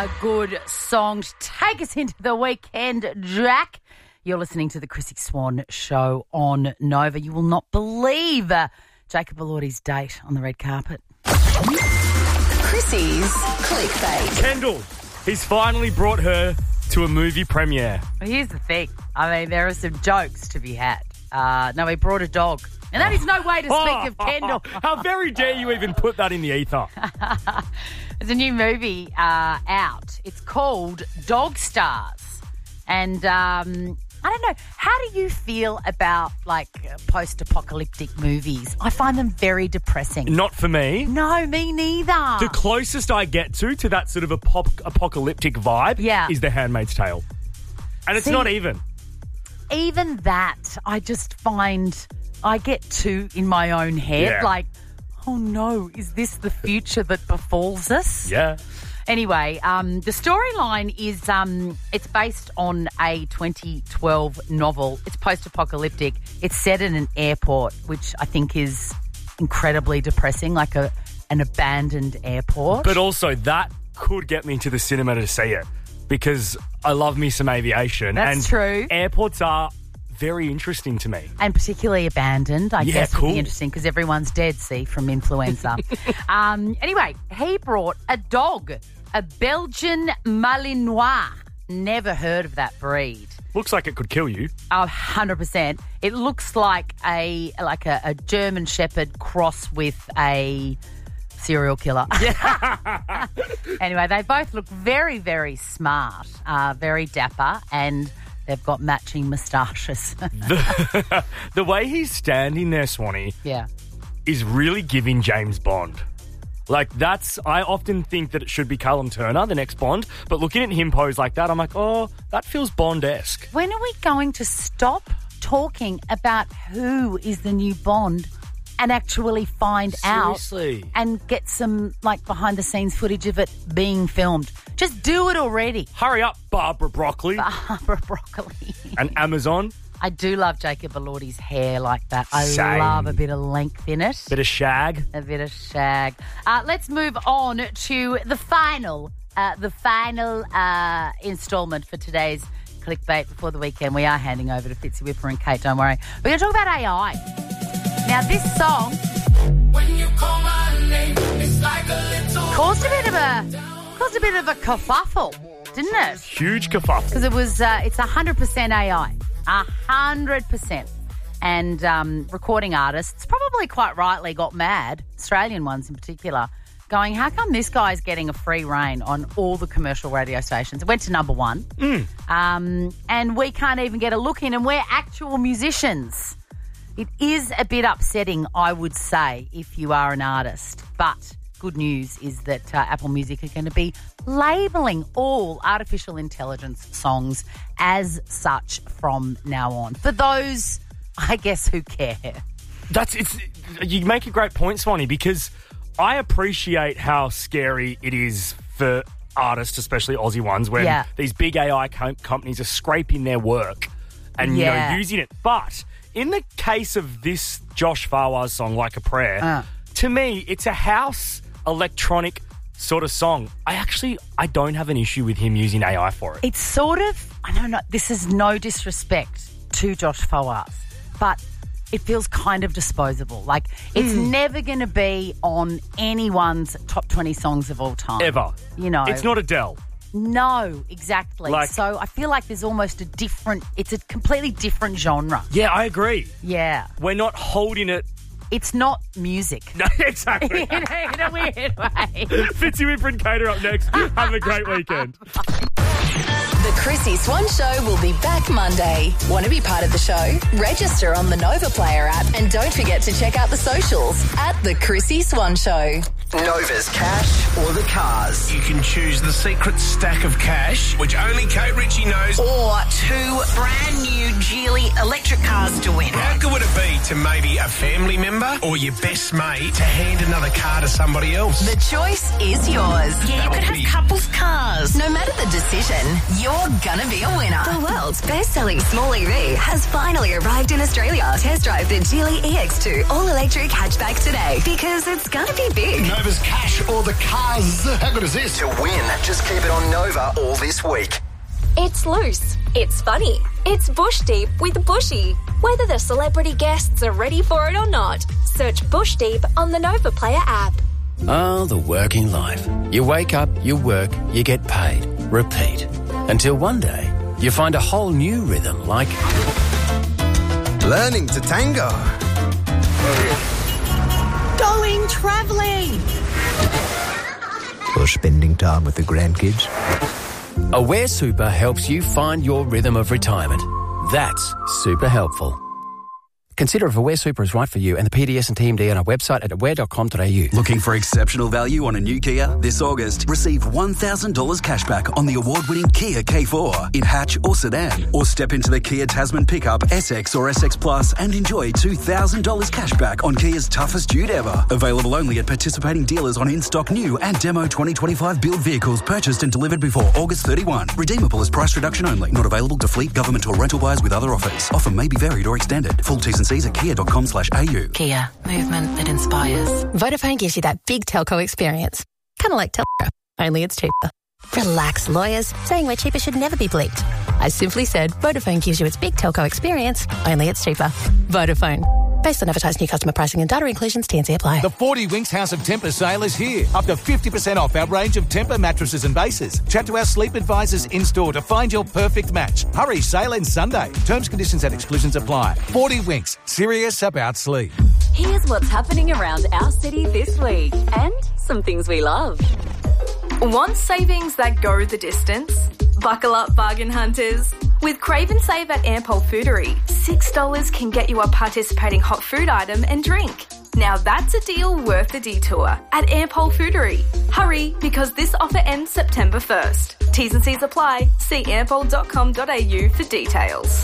a good song to take us into the weekend, Jack. You're listening to the Chrissy Swan Show on Nova. You will not believe Jacob Elordi's date on the red carpet. Chrissy's Clickbait. Kendall, he's finally brought her to a movie premiere. Well, here's the thing. I mean, there are some jokes to be had. No, he brought a dog. And that is no way to speak of Kendall. How very dare you even put that in the ether? There's a new movie out. It's called Dog Stars. And I don't know, how do you feel about, like, post-apocalyptic movies? I find them very depressing. Not for me. No, me neither. The closest I get to that sort of apocalyptic vibe is The Handmaid's Tale. And it's not even. Even that, I just find I get too in my own head. Like, oh no, is this the future that befalls us? Yeah. Anyway, the storyline is it's based on a 2012 novel. It's post-apocalyptic. It's set in an airport, which I think is incredibly depressing, like an abandoned airport. But also that could get me to the cinema to see it because I love me some aviation. That's true. Airports are very interesting to me. And particularly abandoned, I guess would be interesting because everyone's dead, see, from influenza. Anyway, he brought a dog, a Belgian Malinois. Never heard of that breed. Looks like it could kill you. 100%. It looks like a German Shepherd cross with a serial killer. Anyway, they both look very, very smart, very dapper, and they've got matching moustaches. The way he's standing there, Swanee, is really giving James Bond. Like, I often think that it should be Callum Turner, the next Bond, but looking at him pose like that, I'm like, oh, that feels Bond-esque. When are we going to stop talking about who is the new Bond and actually find out and get some, like, behind-the-scenes footage of it being filmed? Just do it already. Hurry up, Barbara Broccoli. Barbara Broccoli. And Amazon. I do love Jacob Elordi's hair like that. Same. I love a bit of length in it. Bit of shag. A bit of shag. Let's move on to the final instalment for today's Clickbait before the weekend. We are handing over to Fitzy Whipper and Kate, don't worry. We're going to talk about AI. Now, this song when you call my name, it's like a little caused a bit of a kerfuffle, didn't it? Huge kerfuffle. Because it's 100% AI. 100%. And recording artists probably quite rightly got mad, Australian ones in particular, going, how come this guy's getting a free reign on all the commercial radio stations? It went to number one. And we can't even get a look in, and we're actual musicians. It is a bit upsetting, I would say, if you are an artist. But good news is that Apple Music are going to be labelling all artificial intelligence songs as such from now on. For those, I guess, who care. You make a great point, Swanee, because I appreciate how scary it is for artists, especially Aussie ones, when these big AI companies are scraping their work and using it. But in the case of this Josh Fawaz song, Like a Prayer, to me, it's a house electronic sort of song. I don't have an issue with him using AI for it. It's sort of, I don't know, this is no disrespect to Josh Fawaz, but it feels kind of disposable. Like, it's never going to be on anyone's top 20 songs of all time. Ever. You know. It's not Adele. No, exactly. So I feel like there's almost it's a completely different genre. Yeah, I agree. Yeah. We're not holding it. It's not music. No, exactly. in a weird way. Fitzy Whipper and Kate are up next. Have a great weekend. The Chrissy Swan Show will be back Monday. Want to be part of the show? Register on the Nova Player app and don't forget to check out the socials at The Chrissy Swan Show. Nova's cash or the cars. You can choose the secret stack of cash, which only Kate Ritchie knows, or 2 brand new Geely electric cars to win. How good would it be to maybe a family member or your best mate to hand another car to somebody else? The choice is yours. Yeah, you could have couples cars. No matter the decision decision, you're gonna be a winner. The world's best-selling small EV has finally arrived in Australia. Test drive the Geely EX2 all-electric hatchback today because it's gonna be big. Nova's cash or the cars. How good is this? To win, just keep it on Nova all this week. It's loose. It's funny. It's bush deep with Bushy. Whether the celebrity guests are ready for it or not, search Bush Deep on the Nova Player app. Oh, the working life. You wake up, you work, you get paid. Repeat. Until one day, you find a whole new rhythm like... Learning to tango. Going travelling. Or spending time with the grandkids. Aware Super helps you find your rhythm of retirement. That's super helpful. Consider if Aware Super is right for you and the PDS and TMD on our website at aware.com.au. Looking for exceptional value on a new Kia? This August, receive $1,000 cashback on the award-winning Kia K4 in hatch or sedan. Or step into the Kia Tasman pickup, SX or SX Plus and enjoy $2,000 cashback on Kia's toughest dude ever. Available only at participating dealers on in-stock new and demo 2025 build vehicles purchased and delivered before August 31. Redeemable as price reduction only. Not available to fleet, government or rental buyers with other offers. Offer may be varied or extended. Full T's and C's at kia.com/au. Kia, movement that inspires. Vodafone gives you that big telco experience. Kind of like Telco, only it's cheaper. Relax, lawyers. Saying we're cheaper should never be bleeped. I simply said Vodafone gives you its big telco experience, only it's cheaper. Vodafone. Based on advertised new customer pricing and data inclusions, T&C apply. The 40 Winks House of Tempur sale is here. Up to 50% off our range of Tempur mattresses and bases. Chat to our sleep advisors in-store to find your perfect match. Hurry, sale ends Sunday. Terms, conditions and exclusions apply. 40 Winks. Serious about sleep. Here's what's happening around our city this week and some things we love. Want savings that go the distance? Buckle up, bargain hunters. With Crave and Save at Ampol Foodery, $6 can get you a participating hot food item and drink. Now that's a deal worth the detour at Ampol Foodery. Hurry, because this offer ends September 1st. T's and C's apply. See ampol.com.au for details.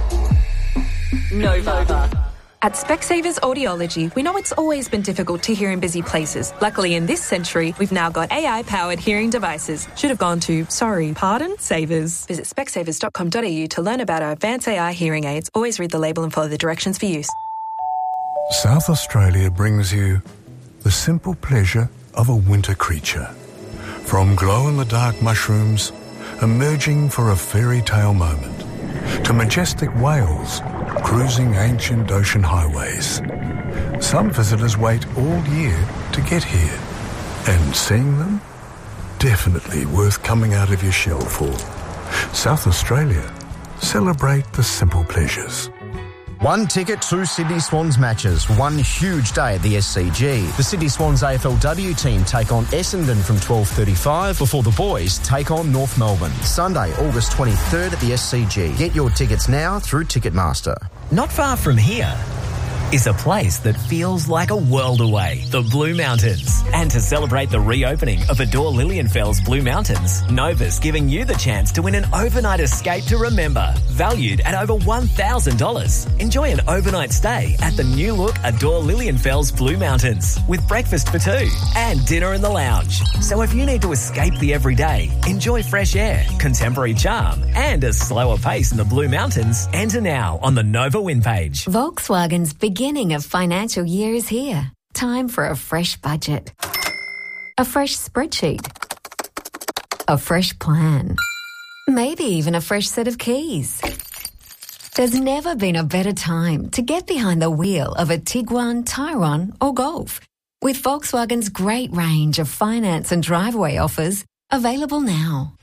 Nova. At Specsavers Audiology, we know it's always been difficult to hear in busy places. Luckily, in this century, we've now got AI-powered hearing devices. Should have gone to, Savers. Visit specsavers.com.au to learn about our advanced AI hearing aids. Always read the label and follow the directions for use. South Australia brings you the simple pleasure of a winter creature. From glow-in-the-dark mushrooms emerging for a fairy tale moment, to majestic whales cruising ancient ocean highways. Some visitors wait all year to get here, and seeing them, definitely worth coming out of your shell for. South Australia, celebrate the simple pleasures. One ticket, 2 Sydney Swans matches, one huge day at the SCG. The Sydney Swans AFLW team take on Essendon from 12:35 before the boys take on North Melbourne. Sunday, August 23rd at the SCG. Get your tickets now through Ticketmaster. Not far from here is a place that feels like a world away, the Blue Mountains. And to celebrate the reopening of Adore Lilienfels Blue Mountains, Nova's giving you the chance to win an overnight escape to remember, valued at over $1,000. Enjoy an overnight stay at the new look Adore Lilienfels Blue Mountains with breakfast for 2 and dinner in the lounge. So if you need to escape the everyday, enjoy fresh air, contemporary charm and a slower pace in the Blue Mountains, enter now on the Nova Win page. Volkswagen's beginning of financial year is here. Time for a fresh budget. A fresh spreadsheet. A fresh plan. Maybe even a fresh set of keys. There's never been a better time to get behind the wheel of a Tiguan, Tyrone or Golf. With Volkswagen's great range of finance and driveway offers available now.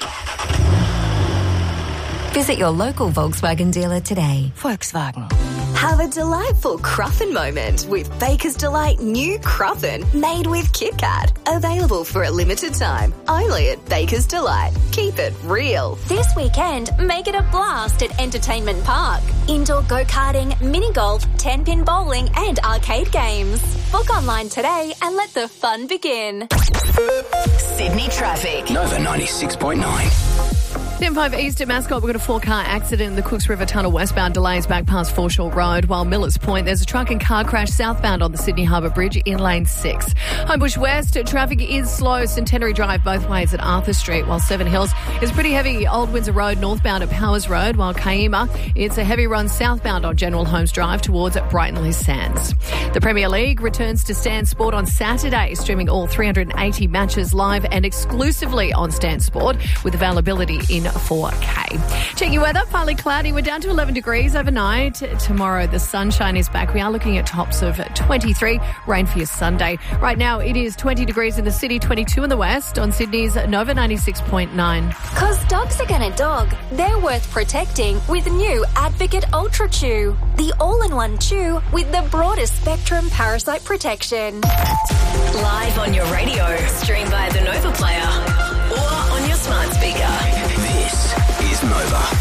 Visit your local Volkswagen dealer today. Volkswagen. Have a delightful Cruffin moment with Baker's Delight new Cruffin made with Kit Kat. Available for a limited time, only at Baker's Delight. Keep it real. This weekend, make it a blast at Entertainment Park. Indoor go-karting, mini-golf, 10-pin bowling and arcade games. Book online today and let the fun begin. Sydney traffic. Nova 96.9. 10.5 east at Mascot, we've got a 4-car accident in the Cooks River Tunnel westbound, delays back past Foreshore Road, while Millers Point, there's a truck and car crash southbound on the Sydney Harbour Bridge in lane 6. Homebush West, traffic is slow, Centenary Drive both ways at Arthur Street, while Seven Hills is pretty heavy, Old Windsor Road northbound at Powers Road, while Kaima, it's a heavy run southbound on General Holmes Drive towards Brighton Sands. The Premier League returns to Stan Sport on Saturday, streaming all 380 matches live and exclusively on Stan Sport with availability in 4K. Check your weather, partly cloudy. We're down to 11 degrees overnight. Tomorrow the sunshine is back. We are looking at tops of 23. Rain for your Sunday. Right now it is 20 degrees in the city, 22 in the west on Sydney's Nova 96.9. Cause dogs are gonna dog. They're worth protecting with new Advocate Ultra Chew. The all-in-one chew with the broadest spectrum parasite protection. Live on your radio, stream via the Nova Player or on your smart speaker. This is Nova.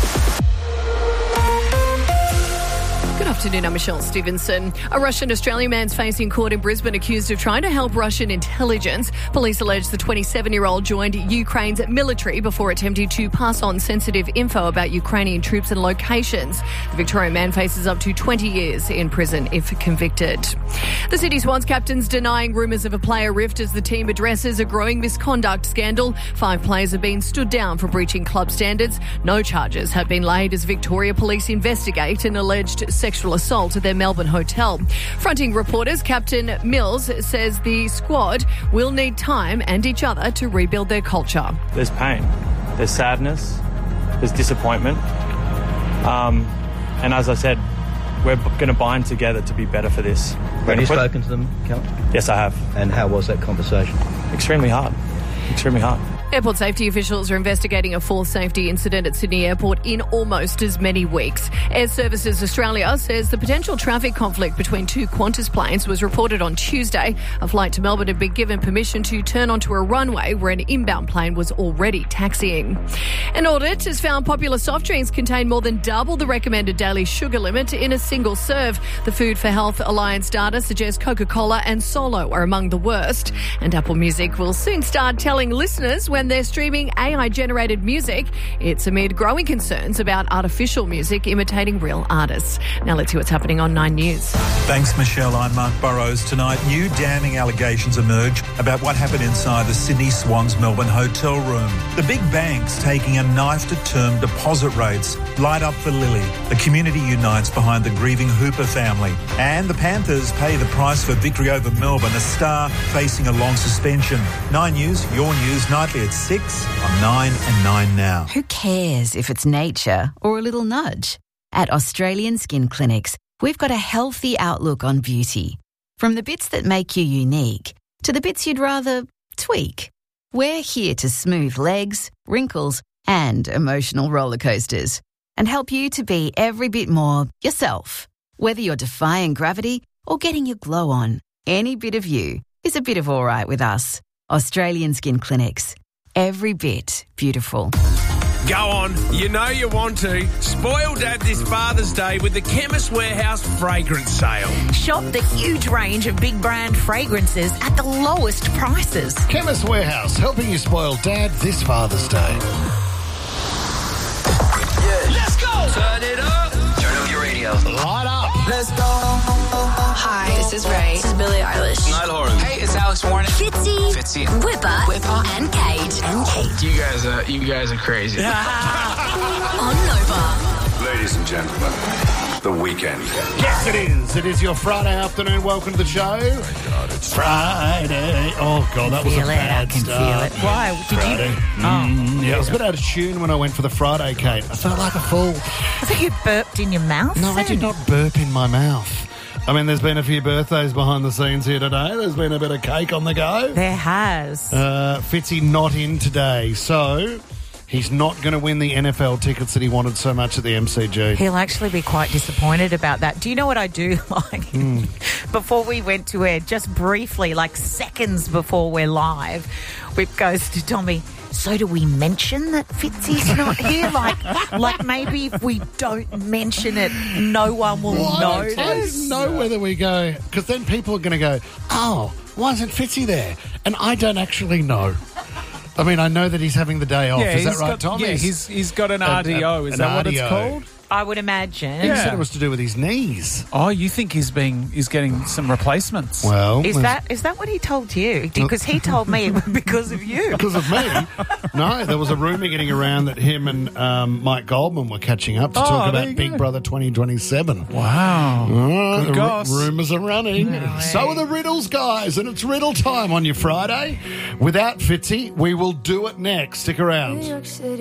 Good afternoon, I'm Michelle Stevenson. A Russian-Australian man's facing court in Brisbane accused of trying to help Russian intelligence. Police allege the 27-year-old joined Ukraine's military before attempting to pass on sensitive info about Ukrainian troops and locations. The Victorian man faces up to 20 years in prison if convicted. The Sydney Swans captain's denying rumours of a player rift as the team addresses a growing misconduct scandal. 5 players have been stood down for breaching club standards. No charges have been laid as Victoria Police investigate an alleged sexual assault at their Melbourne hotel. Fronting reporters, Captain Mills says the squad will need time and each other to rebuild their culture. There's pain, there's sadness, there's disappointment. And as I said, we're going to bind together to be better for this. Have you spoken to them, Cal? Yes, I have. And how was that conversation? Extremely hard. Extremely hard. Airport safety officials are investigating a fourth safety incident at Sydney Airport in almost as many weeks. Air Services Australia says the potential traffic conflict between 2 Qantas planes was reported on Tuesday. A flight to Melbourne had been given permission to turn onto a runway where an inbound plane was already taxiing. An audit has found popular soft drinks contain more than double the recommended daily sugar limit in a single serve. The Food for Health Alliance data suggests Coca-Cola and Solo are among the worst. And Apple Music will soon start telling listeners when they're streaming AI-generated music. It's amid growing concerns about artificial music imitating real artists. Now let's see what's happening on 9 News. Thanks, Michelle. I'm Mark Burrows. Tonight, new damning allegations emerge about what happened inside the Sydney Swans Melbourne hotel room. The big banks taking a knife-to-term deposit rates light up for Lily. The community unites behind the grieving Hooper family. And the Panthers pay the price for victory over Melbourne, a star facing a long suspension. 9 News, your news, nightly at 6 on 9 and 9 Now. Who cares if it's nature or a little nudge? At Australian Skin Clinics, we've got a healthy outlook on beauty. From the bits that make you unique to the bits you'd rather tweak. We're here to smooth legs, wrinkles, and emotional roller coasters and help you to be every bit more yourself. Whether you're defying gravity or getting your glow on, any bit of you is a bit of all right with us. Australian Skin Clinics. Every bit beautiful. Go on, you know you want to. Spoil Dad this Father's Day with the Chemist Warehouse fragrance sale. Shop the huge range of big brand fragrances at the lowest prices. Chemist Warehouse, helping you spoil Dad this Father's Day. Yeah. Let's go! Turn it up. Turn up your radio. Light up. Let's go. Hi, this is Ray. This is Billie Eilish. Niall Horan. Hey, it's Alex Warren. Fitzy, Whipper, and Kate. You guys are crazy. On Nova. Ladies and gentlemen, the weekend. Yes, it is. It is your Friday afternoon. Welcome to the show. Thank God it's Friday. Oh, God, that was a bad start. Feel it. Why? Did Friday. Yeah, I was a bit out of tune when I went for the Friday, Kate. I felt like a fool. I thought you burped in your mouth. No, I did not burp in my mouth. I mean, there's been a few birthdays behind the scenes here today. There's been a bit of cake on the go. There has. Fitzy not in today, so he's not going to win the NFL tickets that he wanted so much at the MCG. He'll actually be quite disappointed about that. Do you know what I do like? Before we went to air, just briefly, like seconds before we're live, Whip goes to Tommy, so do we mention that Fitzy's not here? Like maybe if we don't mention it, no one will notice. I don't know whether we go, because then people are going to go, oh, why isn't Fitzy there? And I don't actually know. I mean, I know that he's having the day off. Yeah, Is that he's right, got- Tom? yeah, he's got an RDO. Is an that what it's RDO. called? I would imagine. He said it was to do with his knees. Oh, you think he's getting some replacements? Well, Is that what he told you? Because he told me because of you. Because of me? No, there was a rumour getting around that him and Mike Goldman were catching up to talk there about you Big go. Brother 2027. Wow. Oh, Good goss. rumours are running. So are the riddles, guys, and it's riddle time on your Friday. Without Fitzy, we will do it next. Stick around.